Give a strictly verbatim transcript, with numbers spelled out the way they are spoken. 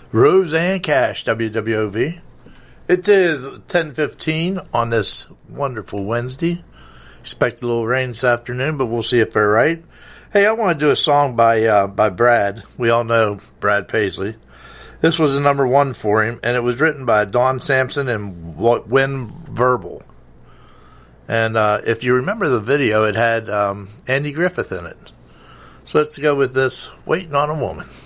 Roseanne Cash, W W O V. It is ten fifteen on this wonderful Wednesday. Expect a little rain this afternoon, but we'll see if they're right. Hey, I want to do a song by uh, by Brad. We all know Brad Paisley. This was a number one for him, and it was written by Don Sampson and Win Verbal. And uh, if you remember the video, it had um, Andy Griffith in it. So let's go with this, Waiting on a Woman.